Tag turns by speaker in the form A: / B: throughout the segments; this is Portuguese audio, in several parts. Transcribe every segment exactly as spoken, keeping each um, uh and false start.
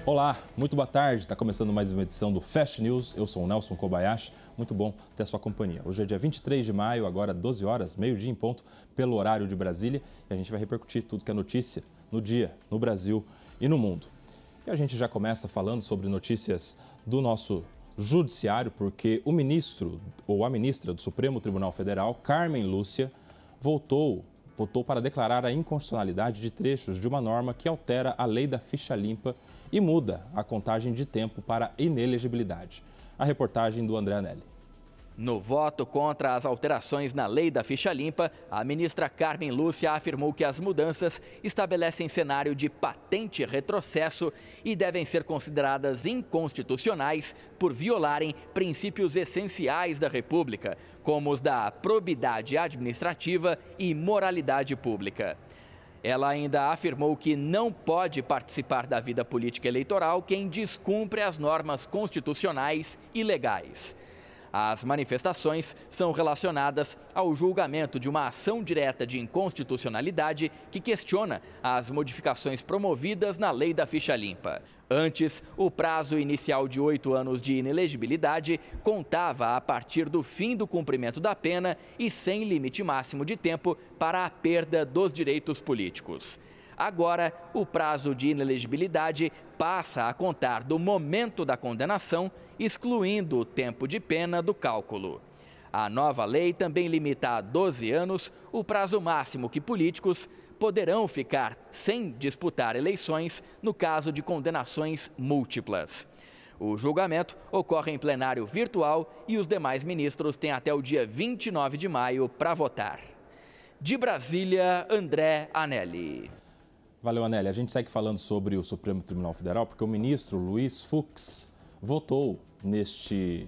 A: Olá, muito boa tarde. Está começando mais uma edição do Fast News. Eu sou o Nelson Kobayashi. Muito bom ter a sua companhia. Hoje é dia vinte e três de maio, agora doze horas, meio-dia em ponto, pelo horário de Brasília. E a gente vai repercutir tudo que é notícia no dia, no Brasil e no mundo. E a gente já começa falando sobre notícias do nosso judiciário, porque o ministro ou a ministra do Supremo Tribunal Federal, Carmen Lúcia, voltou, votou para declarar a inconstitucionalidade de trechos de uma norma que altera a lei da ficha limpa e muda a contagem de tempo para inelegibilidade. A reportagem do André Anelli.
B: No voto contra as alterações na lei da ficha limpa, a ministra Carmen Lúcia afirmou que as mudanças estabelecem cenário de patente retrocesso e devem ser consideradas inconstitucionais por violarem princípios essenciais da República, como os da probidade administrativa e moralidade pública. Ela ainda afirmou que não pode participar da vida política eleitoral quem descumpre as normas constitucionais e legais. As manifestações são relacionadas ao julgamento de uma ação direta de inconstitucionalidade que questiona as modificações promovidas na lei da ficha limpa. Antes, o prazo inicial de oito anos de inelegibilidade contava a partir do fim do cumprimento da pena e sem limite máximo de tempo para a perda dos direitos políticos. Agora, o prazo de inelegibilidade passa a contar do momento da condenação, excluindo o tempo de pena do cálculo. A nova lei também limita a doze anos o prazo máximo que políticos poderão ficar sem disputar eleições no caso de condenações múltiplas. O julgamento ocorre em plenário virtual e os demais ministros têm até o dia vinte e nove de maio para votar. De Brasília, André Anelli.
A: Valeu, Anelli. A gente segue falando sobre o Supremo Tribunal Federal porque o ministro Luiz Fux votou neste...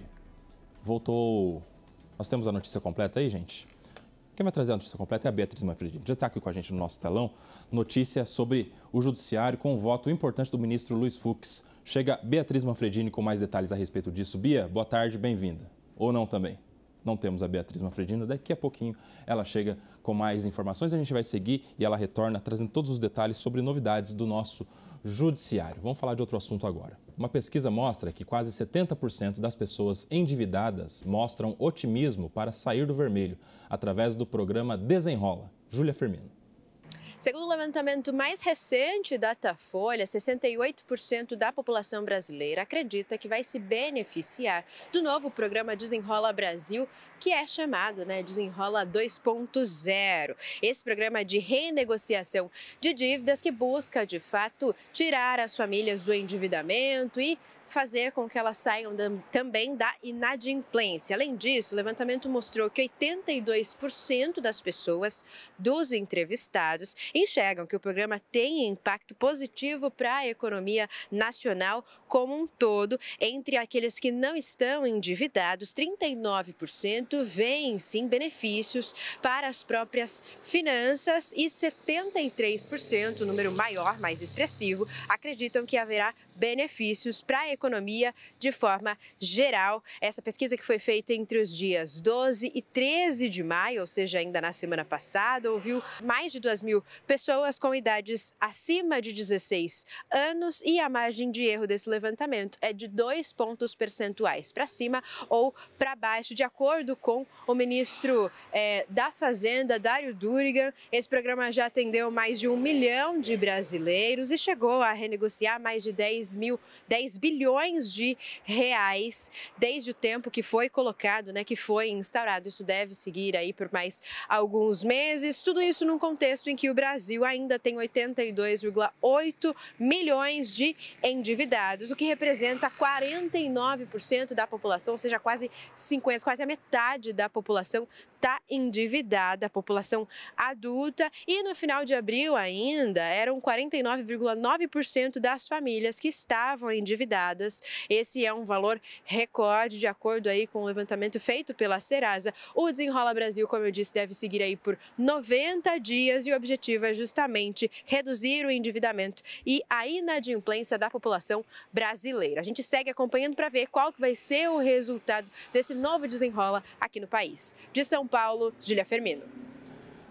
A: Votou... Nós temos a notícia completa aí, gente? Quem vai trazer a notícia completa é a Beatriz Manfredini. Já está aqui com a gente no nosso telão. Notícia sobre o judiciário com o voto importante do ministro Luiz Fux. Chega Beatriz Manfredini com mais detalhes a respeito disso. Bia, boa tarde, bem-vinda. Ou não também? Não temos a Beatriz Manfredini, daqui a pouquinho ela chega com mais informações, a gente vai seguir e ela retorna trazendo todos os detalhes sobre novidades do nosso judiciário. Vamos falar de outro assunto agora. Uma pesquisa mostra que quase setenta por cento das pessoas endividadas mostram otimismo para sair do vermelho através do programa Desenrola. Júlia Firmino.
C: Segundo o levantamento mais recente da Datafolha, sessenta e oito por cento da população brasileira acredita que vai se beneficiar do novo programa Desenrola Brasil, que é chamado, né, Desenrola dois ponto zero. Esse programa de renegociação de dívidas que busca, de fato, tirar as famílias do endividamento e fazer com que elas saiam também da inadimplência. Além disso, o levantamento mostrou que oitenta e dois por cento das pessoas dos entrevistados enxergam que o programa tem impacto positivo para a economia nacional como um todo. Entre aqueles que não estão endividados, trinta e nove por cento veem sim benefícios para as próprias finanças e setenta e três por cento, o número maior, mais expressivo, acreditam que haverá benefícios para a economia de forma geral. Essa pesquisa que foi feita entre os dias doze e treze de maio, ou seja, ainda na semana passada, ouviu mais de duas mil pessoas com idades acima de dezesseis anos e a margem de erro desse levantamento é de dois pontos percentuais para cima ou para baixo, de acordo com o ministro é, da Fazenda, Dário Durigan. Esse programa já atendeu mais de um milhão de brasileiros e chegou a renegociar mais de dez mil, dez bilhões de reais desde o tempo que foi colocado, né, que foi instaurado. Isso deve seguir aí por mais alguns meses. Tudo isso num contexto em que o Brasil ainda tem oitenta e dois vírgula oito milhões de endividados, o que representa quarenta e nove por cento da população, ou seja, quase cinquenta, quase a metade da população está endividada, a população adulta. E no final de abril ainda eram quarenta e nove vírgula nove por cento das famílias que estavam endividadas. Esse é um valor recorde, de acordo aí com o levantamento feito pela Serasa. O Desenrola Brasil, como eu disse, deve seguir aí por noventa dias e o objetivo é justamente reduzir o endividamento e a inadimplência da população brasileira. A gente segue acompanhando para ver qual que vai ser o resultado desse novo Desenrola aqui no país. De São Paulo, Júlia Firmino.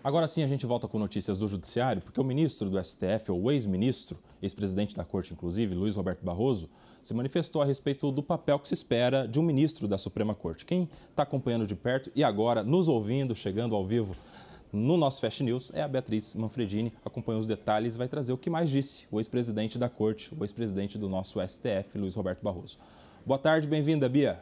A: Agora sim a gente volta com notícias do Judiciário, porque o ministro do S T F, ou o ex-ministro, ex-presidente da Corte inclusive, Luiz Roberto Barroso, se manifestou a respeito do papel que se espera de um ministro da Suprema Corte. Quem está acompanhando de perto e agora nos ouvindo, chegando ao vivo no nosso Fast News, é a Beatriz Manfredini, acompanha os detalhes e vai trazer o que mais disse o ex-presidente da Corte, o ex-presidente do nosso S T F, Luiz Roberto Barroso. Boa tarde, bem-vinda, Bia.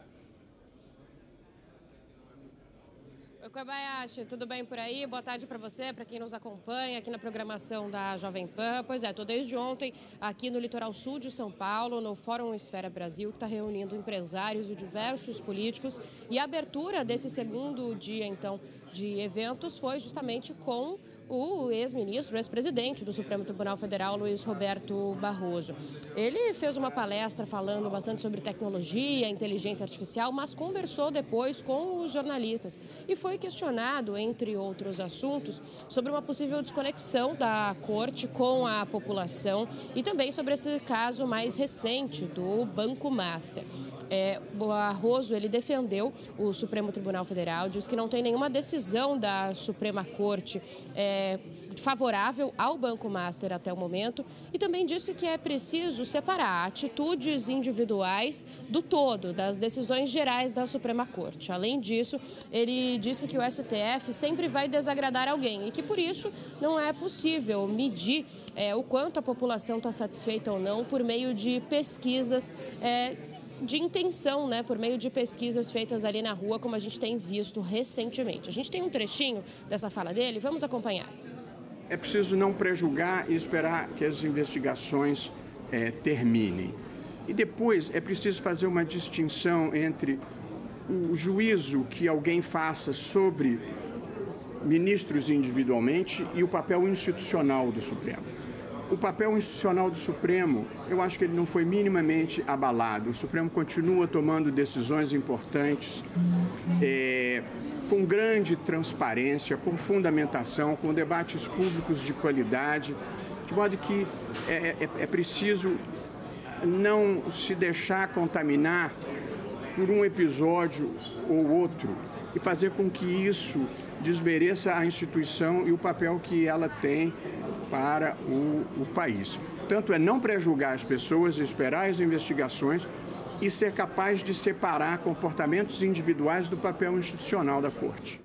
D: Oi, Kobayashi, tudo bem por aí? Boa tarde para você, para quem nos acompanha aqui na programação da Jovem Pan. Pois é, estou desde ontem aqui no litoral sul de São Paulo, no Fórum Esfera Brasil, que está reunindo empresários e diversos políticos. E a abertura desse segundo dia, então, de eventos foi justamente com o ex-ministro, o ex-presidente do Supremo Tribunal Federal, Luiz Roberto Barroso. Ele fez uma palestra falando bastante sobre tecnologia, inteligência artificial, mas conversou depois com os jornalistas e foi questionado, entre outros assuntos, sobre uma possível desconexão da corte com a população e também sobre esse caso mais recente do Banco Master. É, Barroso, ele defendeu o Supremo Tribunal Federal, diz que não tem nenhuma decisão da Suprema Corte é, favorável ao Banco Master até o momento e também disse que é preciso separar atitudes individuais do todo, das decisões gerais da Suprema Corte. Além disso, ele disse que o S T F sempre vai desagradar alguém e que, por isso, não é possível medir é, o quanto a população está satisfeita ou não por meio de pesquisas é, de intenção, né, por meio de pesquisas feitas ali na rua, como a gente tem visto recentemente. A gente tem um trechinho dessa fala dele, vamos acompanhar.
E: É preciso não prejulgar e esperar que as investigações é, terminem. E depois é preciso fazer uma distinção entre o juízo que alguém faça sobre ministros individualmente e o papel institucional do Supremo. O papel institucional do Supremo, eu acho que ele não foi minimamente abalado. O Supremo continua tomando decisões importantes, é, com grande transparência, com fundamentação, com debates públicos de qualidade, de modo que é, é, é preciso não se deixar contaminar por um episódio ou outro e fazer com que isso desmereça a instituição e o papel que ela tem para o, o país. Portanto, é não prejulgar as pessoas, esperar as investigações e ser capaz de separar comportamentos individuais do papel institucional da Corte.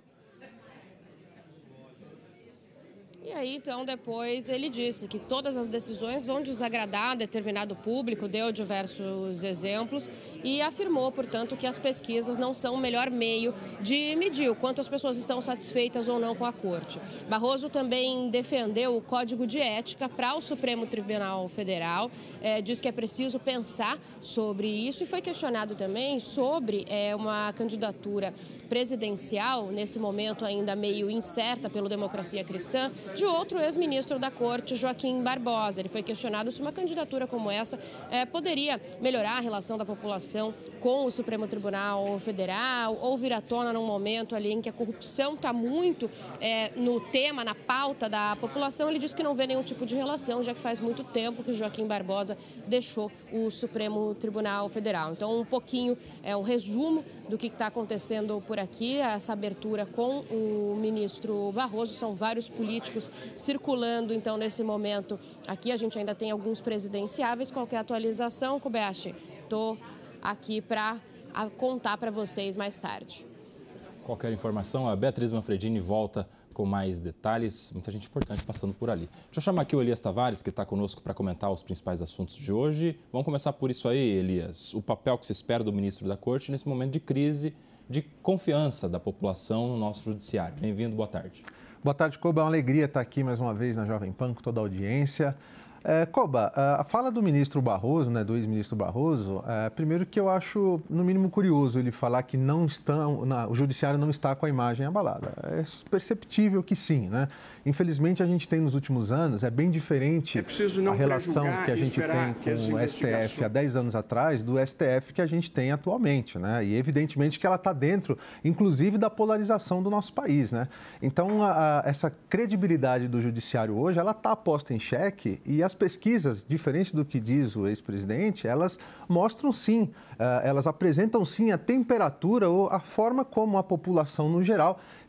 D: E aí, então, depois ele disse que todas as decisões vão desagradar determinado público, deu diversos exemplos e afirmou, portanto, que as pesquisas não são o melhor meio de medir o quanto as pessoas estão satisfeitas ou não com a Corte. Barroso também defendeu o Código de Ética para o Supremo Tribunal Federal, é, diz que é preciso pensar sobre isso e foi questionado também sobre é, uma candidatura presidencial, nesse momento ainda meio incerta pelo Democracia Cristã, de outro ex-ministro da Corte, Joaquim Barbosa. Ele foi questionado se uma candidatura como essa é, poderia melhorar a relação da população com o Supremo Tribunal Federal ou vir à tona num momento ali em que a corrupção está muito é, no tema, na pauta da população. Ele disse que não vê nenhum tipo de relação, já que faz muito tempo que Joaquim Barbosa deixou o Supremo Tribunal Federal. Então, um pouquinho é o resumo do que está acontecendo por aqui, essa abertura com o ministro Barroso. São vários políticos circulando, então, nesse momento. Aqui a gente ainda tem alguns presidenciáveis. Qualquer atualização, Kobayashi, estou aqui para contar para vocês mais tarde.
A: Qualquer informação, a Beatriz Manfredini volta com mais detalhes, muita gente importante passando por ali. Deixa eu chamar aqui o Elias Tavares, que está conosco para comentar os principais assuntos de hoje. Vamos começar por isso aí, Elias. O papel que se espera do ministro da Corte nesse momento de crise, de confiança da população no nosso judiciário. Bem-vindo, boa tarde.
F: Boa tarde, Koba. É uma alegria estar aqui mais uma vez na Jovem Pan com toda a audiência. É, Koba, a fala do ministro Barroso, né, do ex-ministro Barroso, é, primeiro que eu acho, no mínimo, curioso ele falar que não estão, na, o judiciário não está com a imagem abalada. É perceptível que sim, né? Infelizmente, a gente tem nos últimos anos, é bem diferente
E: é
F: a relação que a gente tem com o S T F há dez anos atrás do S T F que a gente tem atualmente, né? E evidentemente que ela está dentro, inclusive, da polarização do nosso país, né? Então, a, a, essa credibilidade do judiciário hoje, ela está posta em xeque e as pesquisas, diferente do que diz o ex-presidente, elas mostram sim, uh, elas apresentam sim a temperatura ou a forma como a população no geral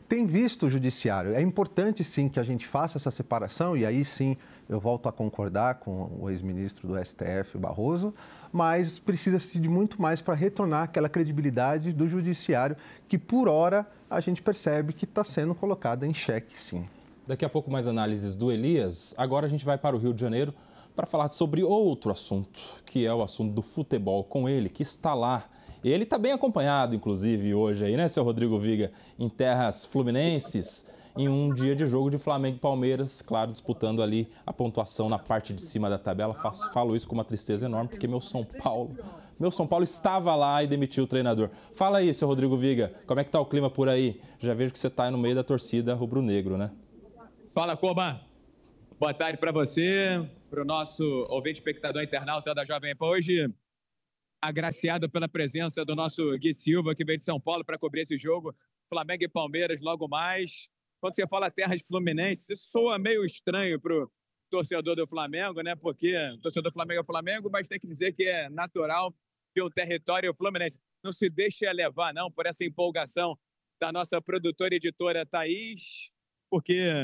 F: tem visto o judiciário. É importante, sim, que a gente faça essa separação, e aí, sim, eu volto a concordar com o ex-ministro do S T F, Barroso, mas precisa-se de muito mais para retornar aquela credibilidade do judiciário que, por hora, a gente percebe que está sendo colocada em xeque, sim.
A: Daqui a pouco mais análises do Elias. Agora a gente vai para o Rio de Janeiro para falar sobre outro assunto, que é o assunto do futebol, com ele, que está lá. Ele está bem acompanhado, inclusive, hoje aí, né, seu Rodrigo Viga, em terras fluminenses, em um dia de jogo de Flamengo e Palmeiras, claro, disputando ali a pontuação na parte de cima da tabela. Faço, falo isso com uma tristeza enorme, porque meu São Paulo, meu São Paulo estava lá e demitiu o treinador. Fala aí, seu Rodrigo Viga, como é que está o clima por aí? Já vejo que você está aí no meio da torcida rubro-negro, né?
G: Fala, Coba. Boa tarde para você, para o nosso ouvinte espectador internauta da Jovem Pan. Hoje, agraciado pela presença do nosso Gui Silva, que veio de São Paulo para cobrir esse jogo. Flamengo e Palmeiras logo mais. Quando você fala terra de Fluminense, isso soa meio estranho para o torcedor do Flamengo, né? Porque o torcedor do Flamengo é Flamengo, mas tem que dizer que é natural que o território fluminense não se deixe levar, não, por essa empolgação da nossa produtora e editora Thaís, porque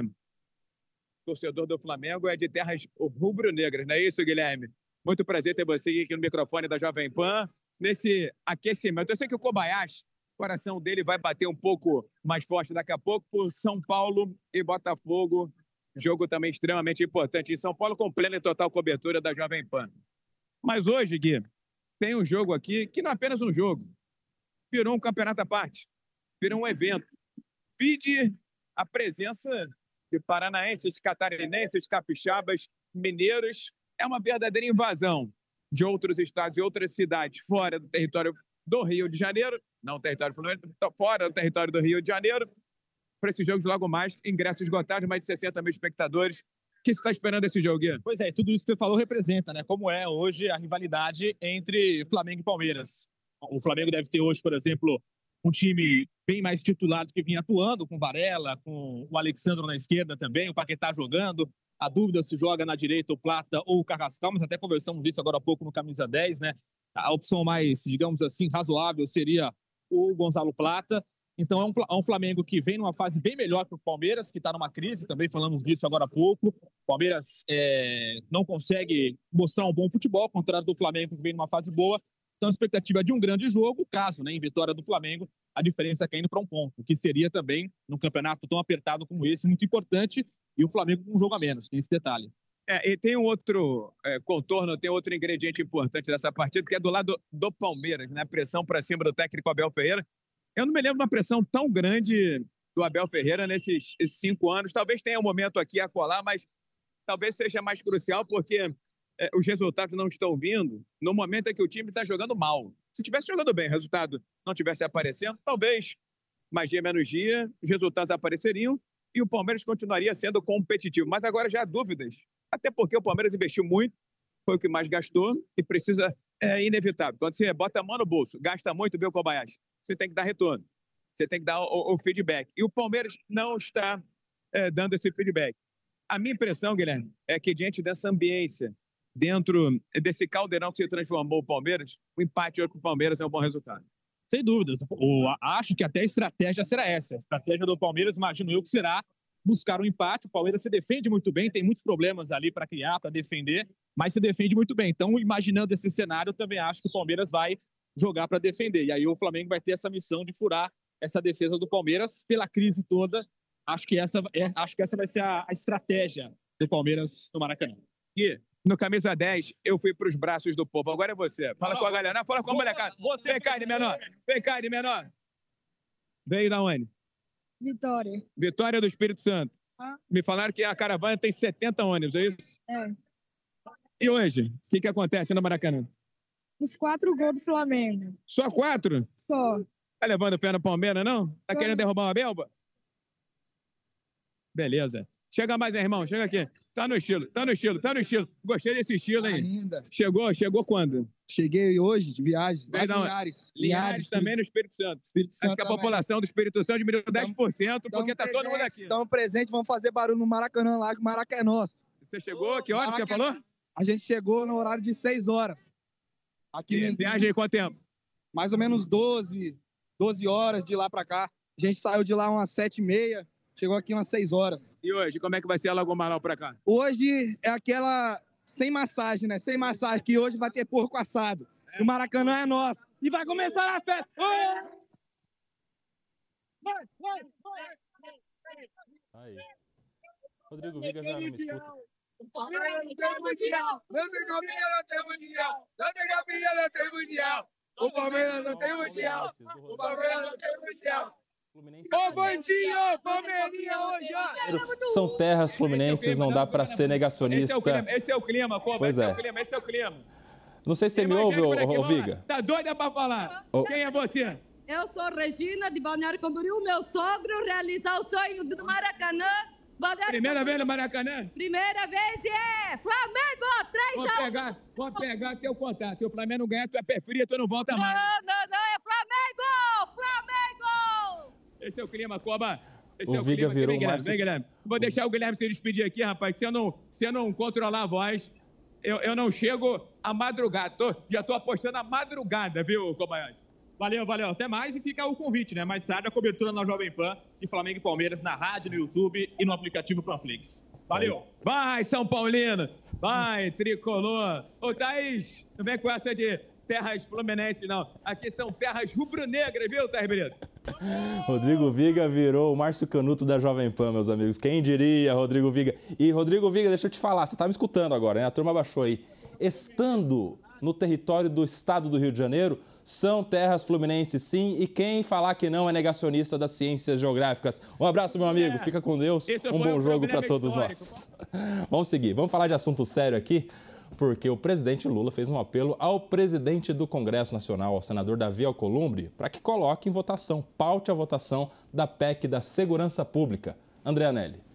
G: o torcedor do Flamengo é de terras rubro-negras, não é isso, Guilherme? Muito prazer ter você aqui no microfone da Jovem Pan, nesse aquecimento. Eu sei que o Kobayashi, o coração dele vai bater um pouco mais forte daqui a pouco por São Paulo e Botafogo. Jogo também extremamente importante em São Paulo, com plena e total cobertura da Jovem Pan. Mas hoje, Gui, tem um jogo aqui que não é apenas um jogo. Virou um campeonato à parte. Virou um evento. Vide a presença de paranaenses, catarinenses, capixabas, mineiros. É uma verdadeira invasão de outros estados e outras cidades fora do território do Rio de Janeiro, não território fluminense, fora do território do Rio de Janeiro, para esses jogos logo mais, ingressos esgotados, mais de sessenta mil espectadores. O que você está esperando desse jogo, Gui?
H: Pois é, tudo isso que você falou representa, né? Como é hoje a rivalidade entre Flamengo e Palmeiras. O Flamengo deve ter hoje, por exemplo, um time bem mais titulado que vinha atuando, com Varela, com o Alexandre na esquerda também, o Paquetá jogando. A dúvida se joga na direita o Plata ou o Carrascal, mas até conversamos disso agora há pouco no camisa dez, né? A opção mais, digamos assim, razoável seria o Gonzalo Plata. Então é um, é um Flamengo que vem numa fase bem melhor que o Palmeiras, que está numa crise, também falamos disso agora há pouco. O Palmeiras é, não consegue mostrar um bom futebol, ao contrário do Flamengo, que vem numa fase boa. Então a expectativa é de um grande jogo, caso, né, em vitória do Flamengo, a diferença caindo para um ponto, que seria também, num campeonato tão apertado como esse, muito importante, e o Flamengo com um jogo a menos, tem esse detalhe.
G: É, e tem um outro é, contorno, tem outro ingrediente importante dessa partida, que é do lado do Palmeiras, né? Pressão para cima do técnico Abel Ferreira. Eu não me lembro de uma pressão tão grande do Abel Ferreira nesses cinco anos. Talvez tenha um momento aqui a colar, mas talvez seja mais crucial, porque é, os resultados não estão vindo no momento em que o time está jogando mal. Se estivesse jogando bem, o resultado não estivesse aparecendo, talvez mais dia menos dia, os resultados apareceriam e o Palmeiras continuaria sendo competitivo. Mas agora já há dúvidas. Até porque o Palmeiras investiu muito, foi o que mais gastou e precisa, é inevitável. Quando você bota a mão no bolso, gasta muito, viu, Kobayashi? Você tem que dar retorno, você tem que dar o, o feedback. E o Palmeiras não está é, dando esse feedback. A minha impressão, Guilherme, é que diante dessa ambiência, dentro desse caldeirão que se transformou o Palmeiras, o empate hoje para o Palmeiras é um bom resultado.
H: Sem dúvidas. O, acho que até a estratégia será essa. A estratégia do Palmeiras, imagino eu, que será buscar um empate. O Palmeiras se defende muito bem, tem muitos problemas ali para criar, para defender, mas se defende muito bem. Então, imaginando esse cenário, eu também acho que o Palmeiras vai jogar para defender. E aí o Flamengo vai ter essa missão de furar essa defesa do Palmeiras pela crise toda. Acho que essa, é, acho que essa vai ser a, a estratégia do Palmeiras no Maracanã.
G: E no camisa dez, eu fui para os braços do povo. Agora é você. Fala não, com a galera. Fala com a molecada. Você... Vem cá, de menor. Vem cá, de menor. Veio da onde?
I: Vitória.
G: Vitória do Espírito Santo. Ah. Me falaram que a caravana tem setenta ônibus, é isso?
I: É.
G: E hoje, o que, que acontece no Maracanã?
I: Os quatro gols do Flamengo.
G: Só quatro?
I: Só.
G: Tá levando o pé no Palmeiras, não? Tá Só... querendo derrubar uma belba? Beleza. Chega mais, hein, irmão? Chega aqui. Tá no estilo, tá no estilo, tá no estilo. Gostei desse estilo, hein? Ainda. Chegou, chegou quando?
J: Cheguei hoje, de viagem.
G: Veio da
J: Linhares.
G: Linhares também no Espírito Santo.
J: Espírito Santo
G: Acho que a
J: também.
G: População do Espírito Santo diminuiu dez por cento, porque tá todo mundo aqui.
J: Estamos presentes, vamos fazer barulho no Maracanã lá, que o Maracanã é nosso.
G: Você chegou? Que hora você falou?
J: A gente chegou no horário de seis horas. Aqui
G: e,
J: no...
G: Viagem quanto tempo?
J: Mais ou menos doze, doze horas de lá pra cá. A gente saiu de lá umas sete e meia, chegou aqui umas seis horas.
G: E hoje, como é que vai ser a Lagoa Marlau pra cá?
J: Hoje é aquela sem massagem, né? Sem massagem, que hoje vai ter porco assado. É. O Maracanã é nosso. E vai começar a festa.
A: Vai, vai, vai. Aí. Rodrigo Viga já não me escuta.
K: O Palmeiras não tem mundial. Não tem Palmeiras, não tem mundial. Não tem Palmeiras, não tem mundial. O Palmeiras não tem mundial. O Palmeiras não tem mundial. Ô, bandinho, Palmeirinha hoje, ó.
A: São terras fluminenses, não dá pra ser negacionista.
G: Esse é o clima, esse é o clima, pô,
A: pois
G: esse
A: é.
G: é o clima, esse é o clima.
A: Não sei se você me ouve, ô, ô Viga.
G: Tá doida pra falar? Oh. Quem é você?
L: Eu sou Regina, de Balneário Camboriú. Meu sogro realizar o sonho do Maracanã. Balneário
G: Primeira
L: Camboriú.
G: vez no Maracanã?
L: Primeira vez e é Flamengo, três
G: Vou pegar, vou pegar teu contato. Se o Flamengo não ganhar, tu é pé frio, tu não volta
L: não,
G: mais.
L: Não, não, não, é Flamengo! Flamengo!
G: Esse é o clima, Coba. Esse
A: o
G: é o
A: Viga
G: clima.
A: virou
G: Vem, Guilherme,
A: Márcio...
G: vem, Guilherme. Vou deixar o Guilherme se despedir aqui, rapaz, que se eu não, se eu não controlar a voz, eu, eu não chego à madrugada. Tô, já tô apostando a madrugada, viu, Kobayashi?
H: Valeu, valeu. Até mais e fica o convite, né? Mais tarde a cobertura na Jovem Pan de Flamengo e Palmeiras na rádio, no YouTube e no aplicativo Panflix. Valeu.
G: Vai, São Paulino. Vai, tricolor. Ô, Thaís, não vem com essa de terras fluminenses, não. Aqui são terras rubro-negras, viu, Thaís Brito?
A: Rodrigo Viga virou o Márcio Canuto da Jovem Pan, meus amigos. Quem diria, Rodrigo Viga? E, Rodrigo Viga, deixa eu te falar, você tá me escutando agora, né? A turma baixou aí. Estando no território do estado do Rio de Janeiro, são terras fluminenses, sim, e quem falar que não é negacionista das ciências geográficas. Um abraço, meu amigo, é. Fica com Deus, Esse um bom jogo para todos histórico. Nós. Vamos seguir, vamos falar de assunto sério aqui, porque o presidente Lula fez um apelo ao presidente do Congresso Nacional, ao senador Davi Alcolumbre, para que coloque em votação, paute a votação da P E C da Segurança Pública. André Anelli.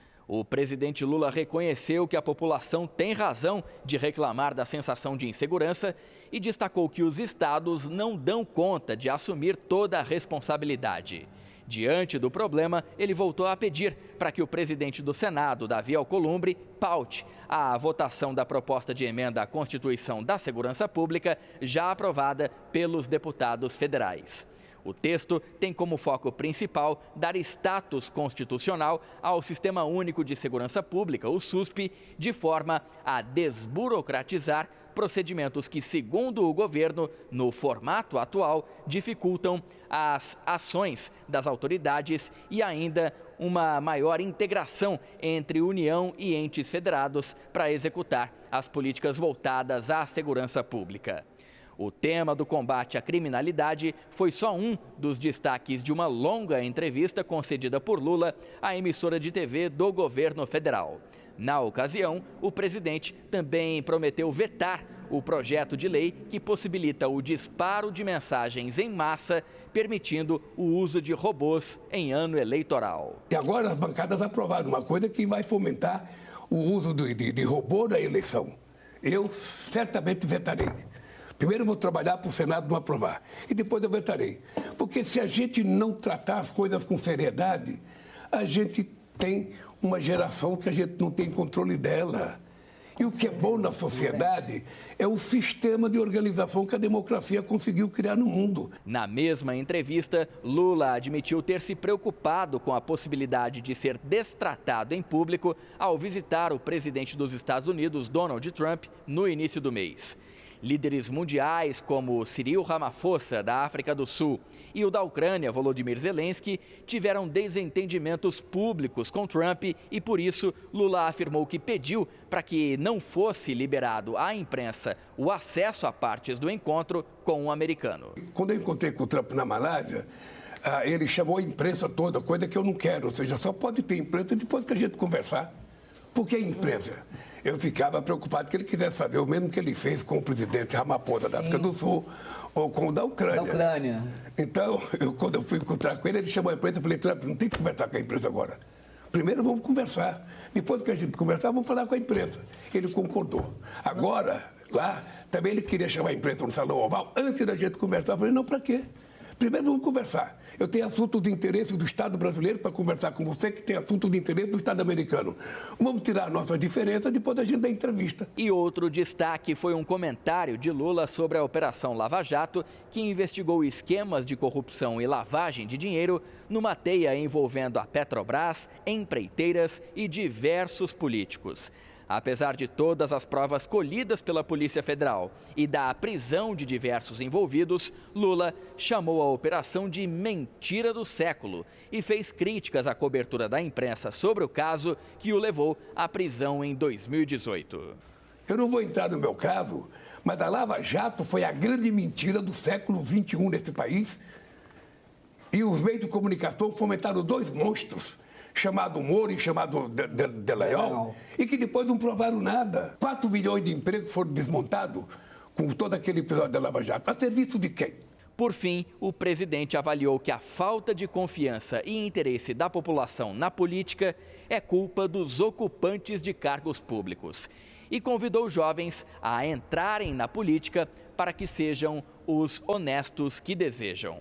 B: O presidente Lula reconheceu que a população tem razão de reclamar da sensação de insegurança e destacou que os estados não dão conta de assumir toda a responsabilidade. Diante do problema, ele voltou a pedir para que o presidente do Senado, Davi Alcolumbre, paute a votação da proposta de emenda à Constituição da Segurança Pública, já aprovada pelos deputados federais. O texto tem como foco principal dar status constitucional ao Sistema Único de Segurança Pública, o SUSP, de forma a desburocratizar procedimentos que, segundo o governo, no formato atual, dificultam as ações das autoridades e ainda uma maior integração entre União e entes federados para executar as políticas voltadas à segurança pública. O tema do combate à criminalidade foi só um dos destaques de uma longa entrevista concedida por Lula à emissora de T V do governo federal. Na ocasião, o presidente também prometeu vetar o projeto de lei que possibilita o disparo de mensagens em massa, permitindo o uso de robôs em ano eleitoral.
M: E agora as bancadas aprovaram uma coisa que vai fomentar o uso de, de, de robô na eleição. Eu certamente vetarei. Primeiro eu vou trabalhar para o Senado não aprovar e depois eu vetarei. Porque se a gente não tratar as coisas com seriedade, a gente tem uma geração que a gente não tem controle dela. E o que é bom na sociedade é o sistema de organização que a democracia conseguiu criar no mundo.
B: Na mesma entrevista, Lula admitiu ter se preocupado com a possibilidade de ser destratado em público ao visitar o presidente dos Estados Unidos, Donald Trump, no início do mês. Líderes mundiais como Cyril Ramaphosa, da África do Sul, e o da Ucrânia, Volodymyr Zelensky, tiveram desentendimentos públicos com Trump e, por isso, Lula afirmou que pediu para que não fosse liberado à imprensa o acesso a partes do encontro com o americano.
M: Quando eu encontrei com o Trump na Malásia, ele chamou a imprensa toda, coisa que eu não quero, ou seja, só pode ter imprensa depois que a gente conversar. Por que a imprensa? Eu ficava preocupado que ele quisesse fazer o mesmo que ele fez com o presidente Ramaphosa da África do Sul ou com o da Ucrânia.
N: Da Ucrânia.
M: Então, eu, quando eu fui encontrar com ele, ele chamou a imprensa e falei, Trump, não tem que conversar com a imprensa agora. Primeiro vamos conversar. Depois que a gente conversar, vamos falar com a imprensa. Ele concordou. Agora, lá, também ele queria chamar a imprensa no Salão Oval. Antes da gente conversar, eu falei, não, para quê? Primeiro vamos conversar. Eu tenho assunto de interesse do Estado brasileiro para conversar com você, que tem assunto de interesse do Estado americano. Vamos tirar nossas diferenças, depois a gente dá entrevista.
B: E outro destaque foi um comentário de Lula sobre a Operação Lava Jato, que investigou esquemas de corrupção e lavagem de dinheiro numa teia envolvendo a Petrobras, empreiteiras e diversos políticos. Apesar de todas as provas colhidas pela Polícia Federal e da prisão de diversos envolvidos, Lula chamou a operação de mentira do século e fez críticas à cobertura da imprensa sobre o caso que o levou à prisão em dois mil e dezoito.
M: Eu não vou entrar no meu caso, mas a Lava Jato foi a grande mentira do século vinte e um nesse país. E os meios de comunicação fomentaram dois monstros, chamado Moro e chamado de, de, de Leal, e que depois não provaram nada. quatro milhões de empregos foram desmontados com todo aquele episódio da Lava Jato. A serviço de quem?
B: Por fim, o presidente avaliou que a falta de confiança e interesse da população na política é culpa dos ocupantes de cargos públicos e convidou jovens a entrarem na política para que sejam os honestos que desejam.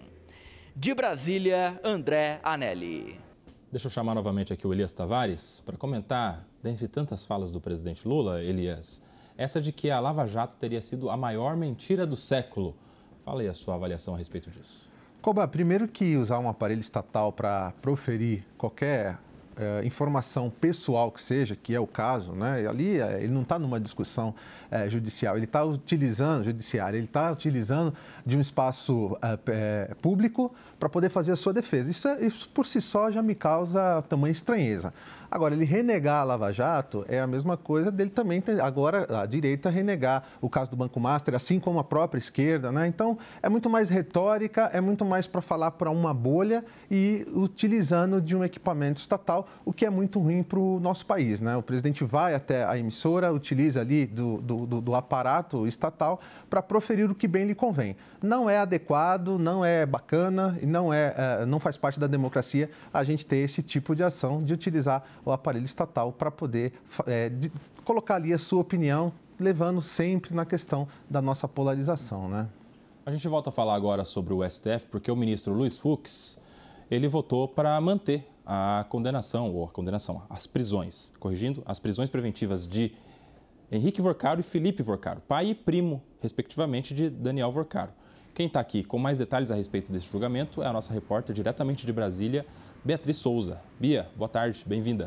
B: De Brasília, André Anelli.
A: Deixa eu chamar novamente aqui o Elias Tavares para comentar, dentre tantas falas do presidente Lula, Elias, essa de que a Lava Jato teria sido a maior mentira do século. Fala aí a sua avaliação a respeito disso.
F: Coba, primeiro que usar um aparelho estatal para proferir qualquer é, informação pessoal que seja, que é o caso, né? Ali é, ele não está numa discussão é, judicial, ele está utilizando, judiciária, ele está utilizando de um espaço é, é, público para poder fazer a sua defesa. Isso, isso por si só já me causa tamanha estranheza. Agora, ele renegar a Lava Jato é a mesma coisa dele também, agora, a direita renegar o caso do Banco Master, assim como a própria esquerda, né? Então, é muito mais retórica, é muito mais para falar para uma bolha e utilizando de um equipamento estatal, o que é muito ruim para o nosso país, né? O presidente vai até a emissora, utiliza ali do, do, do, do aparato estatal para proferir o que bem lhe convém. Não é adequado, não é bacana e não, é, é, não faz parte da democracia a gente ter esse tipo de ação, de utilizar o aparelho estatal para poder é, de, colocar ali a sua opinião, levando sempre na questão da nossa polarização, né?
A: A gente volta a falar agora sobre o S T F, porque o ministro Luiz Fux, ele votou para manter a condenação, ou a condenação, as prisões, corrigindo, as prisões preventivas de Henrique Vorcaro e Felipe Vorcaro, pai e primo, respectivamente, de Daniel Vorcaro. Quem está aqui com mais detalhes a respeito desse julgamento é a nossa repórter diretamente de Brasília, Beatriz Souza. Bia, boa tarde, bem-vinda.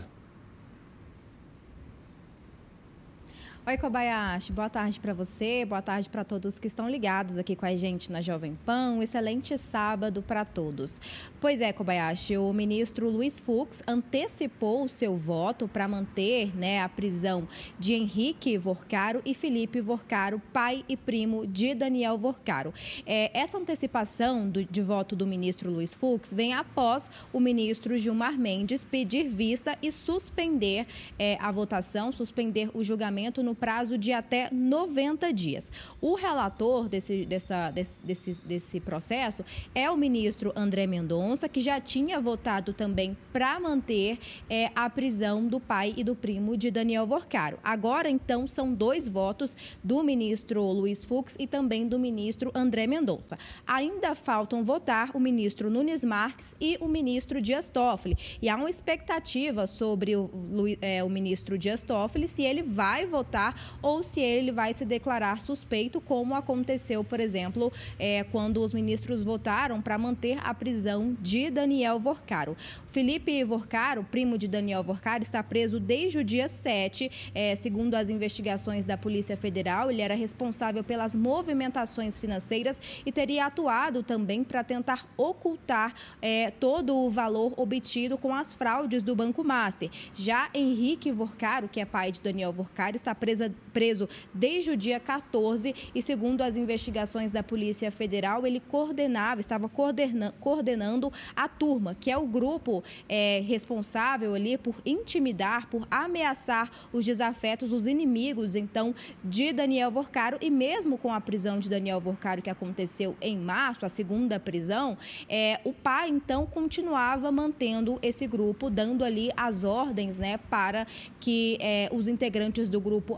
N: Oi, Kobayashi, boa tarde para você, boa tarde para todos que estão ligados aqui com a gente na Jovem Pan. Um excelente sábado para todos. Pois é, Kobayashi, o ministro Luiz Fux antecipou o seu voto para manter, né, a prisão de Henrique Vorcaro e Felipe Vorcaro, pai e primo de Daniel Vorcaro. É, essa antecipação do, de voto do ministro Luiz Fux vem após o ministro Gilmar Mendes pedir vista e suspender é, a votação, suspender o julgamento no prazo de até noventa dias. O relator desse, dessa, desse, desse, desse processo é o ministro André Mendonça, que já tinha votado também para manter é, a prisão do pai e do primo de Daniel Vorcaro. Agora, então, são dois votos do ministro Luiz Fux e também do ministro André Mendonça. Ainda faltam votar o ministro Nunes Marques e o ministro Dias Toffoli. E há uma expectativa sobre o, é, o ministro Dias Toffoli, se ele vai votar ou se ele vai se declarar suspeito, como aconteceu, por exemplo, é, quando os ministros votaram para manter a prisão de Daniel Vorcaro. Felipe Vorcaro, primo de Daniel Vorcaro, está preso desde o dia sete, é, segundo as investigações da Polícia Federal. Ele era responsável pelas movimentações financeiras e teria atuado também para tentar ocultar é, todo o valor obtido com as fraudes do Banco Master. Já Henrique Vorcaro, que é pai de Daniel Vorcaro, está preso preso desde o dia quatorze e, segundo as investigações da Polícia Federal, ele coordenava, estava coordena, coordenando a turma, que é o grupo é, responsável ali por intimidar, por ameaçar os desafetos, os inimigos, então, de Daniel Vorcaro. E mesmo com a prisão de Daniel Vorcaro, que aconteceu em março, a segunda prisão, é, o pai, então, continuava mantendo esse grupo, dando ali as ordens, né, para que é, os integrantes do grupo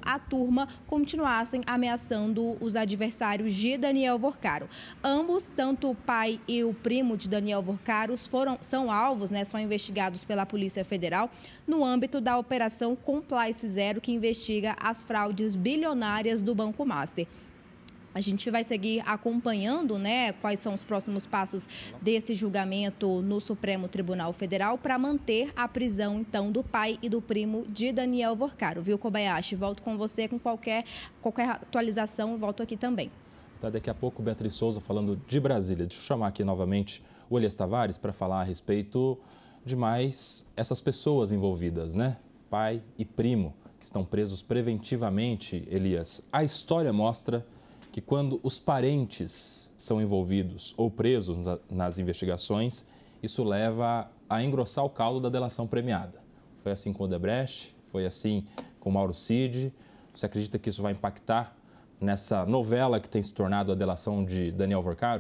N: a turma continuassem ameaçando os adversários de Daniel Vorcaro. Ambos, tanto o pai e o primo de Daniel Vorcaro, foram, são alvos, né, são investigados pela Polícia Federal no âmbito da Operação Compliance Zero, que investiga as fraudes bilionárias do Banco Master. A gente vai seguir acompanhando, né, quais são os próximos passos desse julgamento no Supremo Tribunal Federal para manter a prisão, então, do pai e do primo de Daniel Vorcaro. Viu, Kobayashi? Volto com você com qualquer, qualquer atualização, volto aqui também.
A: Tá, daqui a pouco, Beatriz Souza falando de Brasília. Deixa eu chamar aqui novamente o Elias Tavares para falar a respeito de mais essas pessoas envolvidas, né? Pai e primo, que estão presos preventivamente, Elias. A história mostra que quando os parentes são envolvidos ou presos nas investigações, isso leva a engrossar o caldo da delação premiada. Foi assim com o Odebrecht, foi assim com o Mauro Cid. Você acredita que isso vai impactar nessa novela que tem se tornado a delação de Daniel Vorcaro?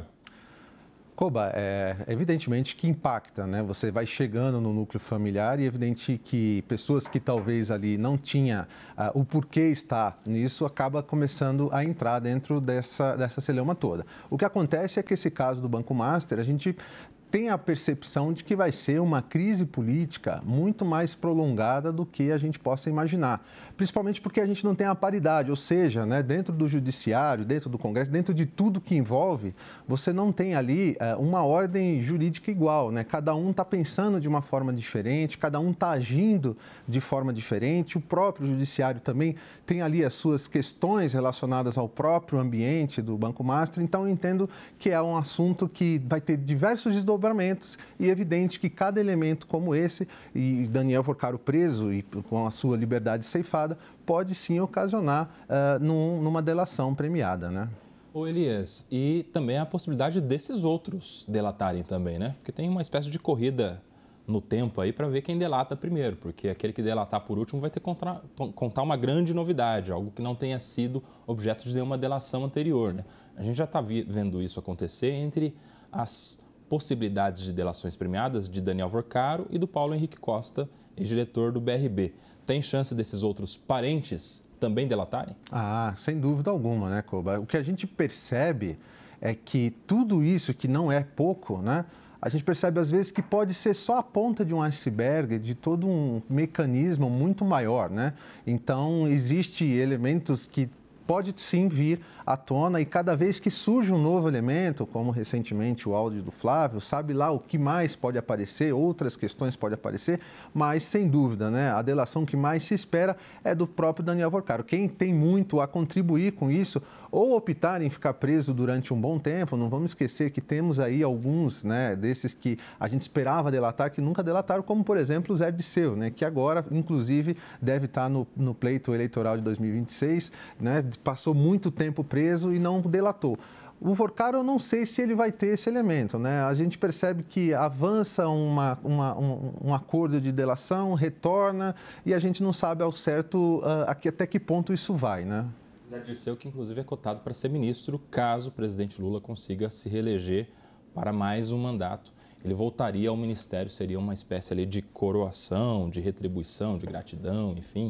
F: Koba, é evidentemente que impacta, né? Você vai chegando no núcleo familiar e é evidente que pessoas que talvez ali não tinham uh, o porquê estar nisso, acaba começando a entrar dentro dessa, dessa celeuma toda. O que acontece é que esse caso do Banco Master, a gente tem a percepção de que vai ser uma crise política muito mais prolongada do que a gente possa imaginar. Principalmente porque a gente não tem a paridade, ou seja, né, dentro do judiciário, dentro do Congresso, dentro de tudo que envolve, você não tem ali uh, uma ordem jurídica igual, né? Cada um está pensando de uma forma diferente, cada um está agindo de forma diferente, o próprio judiciário também tem ali as suas questões relacionadas ao próprio ambiente do Banco Master, então eu entendo que é um assunto que vai ter diversos desdobramentos e é evidente que cada elemento como esse, e Daniel Vorcaro preso e com a sua liberdade ceifada, pode sim ocasionar uh, num, numa delação premiada, né?
A: Ô Elias, e também a possibilidade desses outros delatarem também, né? Porque tem uma espécie de corrida no tempo aí para ver quem delata primeiro, porque aquele que delatar por último vai ter que contar, contar uma grande novidade, algo que não tenha sido objeto de nenhuma delação anterior, né? A gente já está vendo isso acontecer entre as possibilidades de delações premiadas de Daniel Vorcaro e do Paulo Henrique Costa, ex-diretor do B R B. Tem chance desses outros parentes também delatarem?
F: Ah, sem dúvida alguma, né, Koba? O que a gente percebe é que tudo isso, que não é pouco, né? A gente percebe às vezes que pode ser só a ponta de um iceberg, de todo um mecanismo muito maior, né? Então, existem elementos que pode sim vir à tona e cada vez que surge um novo elemento, como recentemente o áudio do Flávio, sabe lá o que mais pode aparecer, outras questões podem aparecer, mas sem dúvida, né, a delação que mais se espera é do próprio Daniel Vorcaro. Quem tem muito a contribuir com isso, ou optar em ficar preso durante um bom tempo, não vamos esquecer que temos aí alguns, né, desses que a gente esperava delatar, que nunca delataram, como por exemplo o Zé Dirceu, né, que agora inclusive deve estar no, no pleito eleitoral de dois mil e vinte e seis, né, passou muito tempo preso e não delatou. O Vorcaro, eu não sei se ele vai ter esse elemento, né? A gente percebe que avança uma, uma, um, um acordo de delação, retorna e a gente não sabe ao certo uh, aqui, até que ponto isso vai, né?
A: Zé Dirceu, que inclusive é cotado para ser ministro caso o presidente Lula consiga se reeleger para mais um mandato. Ele voltaria ao ministério, seria uma espécie ali de coroação, de retribuição, de gratidão, enfim,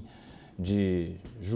A: de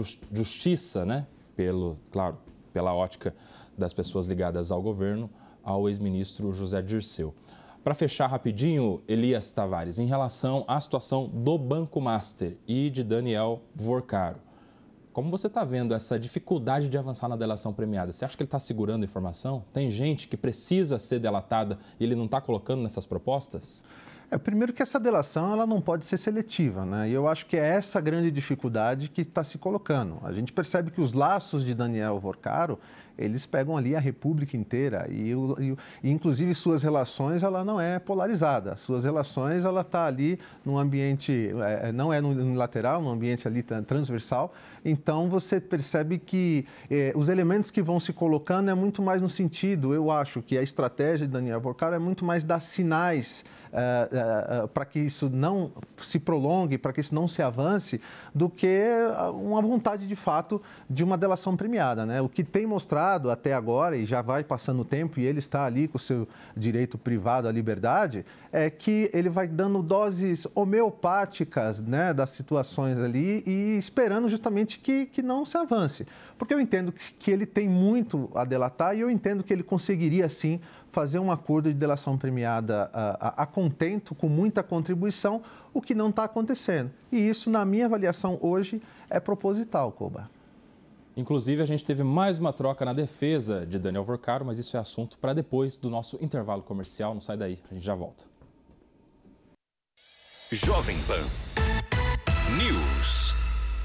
A: justiça, né? Pelo, claro, pela ótica das pessoas ligadas ao governo, ao ex-ministro José Dirceu. Para fechar rapidinho, Elias Tavares, em relação à situação do Banco Master e de Daniel Vorcaro, como você está vendo essa dificuldade de avançar na delação premiada? Você acha que ele está segurando informação? Tem gente que precisa ser delatada e ele não está colocando nessas propostas?
F: É, primeiro que essa delação ela não pode ser seletiva, né? E eu acho que é essa grande dificuldade que está se colocando. A gente percebe que os laços de Daniel Vorcaro, eles pegam ali a República inteira e, e, e inclusive suas relações ela não é polarizada. Suas relações ela está ali num ambiente, é, não é unilateral, num ambiente ali transversal. Então você percebe que é, os elementos que vão se colocando é muito mais no sentido, eu acho que a estratégia de Daniel Vorcaro é muito mais dar sinais Uh, uh, uh, para que isso não se prolongue, para que isso não se avance, do que uma vontade de fato de uma delação premiada, né? O que tem mostrado até agora, e já vai passando o tempo, e ele está ali com o seu direito privado à liberdade, é que ele vai dando doses homeopáticas, né, das situações ali e esperando justamente que, que não se avance. Porque eu entendo que ele tem muito a delatar e eu entendo que ele conseguiria, sim, fazer um acordo de delação premiada a, a, a contento, com muita contribuição, o que não está acontecendo. E isso, na minha avaliação hoje, é proposital, Koba.
A: Inclusive, a gente teve mais uma troca na defesa de Daniel Vorcaro, mas isso é assunto para depois do nosso intervalo comercial. Não sai daí, a gente já volta.
O: Jovem Pan.